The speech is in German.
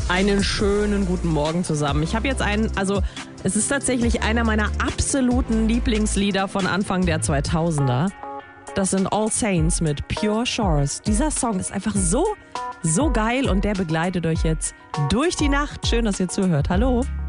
Einen schönen guten Morgen zusammen. Ich habe jetzt es ist tatsächlich einer meiner absoluten Lieblingslieder von Anfang der 2000er. Das sind All Saints mit Pure Shores. Dieser Song ist einfach so geil und der begleitet euch jetzt durch die Nacht. Schön, dass ihr zuhört. Hallo.